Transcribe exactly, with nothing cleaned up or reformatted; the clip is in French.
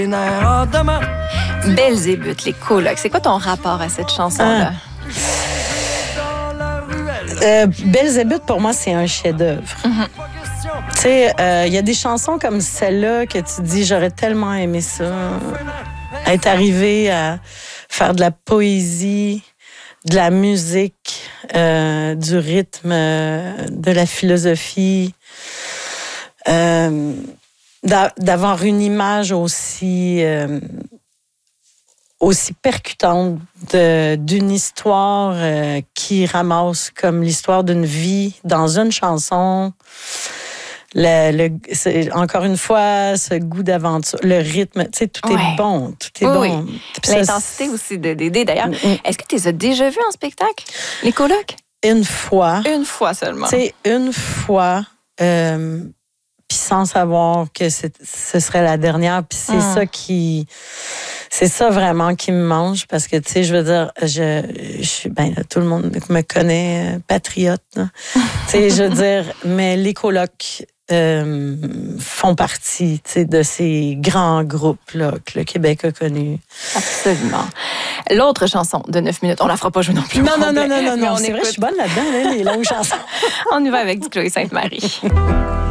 Belzébuth, les colocs. C'est quoi ton rapport à cette chanson-là? Ah. Euh, Belzébuth, pour moi, c'est un chef-d'œuvre. Mm-hmm. Tu sais, il euh, y a des chansons comme celle-là que tu dis, j'aurais tellement aimé ça. Être arrivé à faire de la poésie, de la musique, euh, du rythme, euh, de la philosophie, euh, d'a- d'avoir une image aussi, euh, aussi percutante de, d'une histoire euh, qui ramasse comme l'histoire d'une vie dans une chanson. Le, le, c'est, encore une fois, ce goût d'aventure, le rythme, tu sais, tout ouais. est bon, tout est oui, bon. Oui. L'intensité ça, aussi de Dédé, d'ailleurs. Mm-hmm. Est-ce que tu les as déjà vus en spectacle, les colocs? Une fois. Une fois seulement. Tu sais, une fois, euh, puis sans savoir que c'est, ce serait la dernière, puis c'est mm. ça qui... C'est ça vraiment qui me mange, parce que, tu sais, je veux dire, je, je suis, ben, tout le monde me connaît, euh, patriote, tu sais, je veux dire, mais les colocs euh, font partie, tu sais, de ces grands groupes-là que le Québec a connus. Absolument. L'autre chanson de neuf minutes, on la fera pas jouer non plus. Non, non, non, non, non, non, c'est vrai, je suis bonne là-dedans, là, les longues chansons. On y va avec du Chloé Sainte-Marie.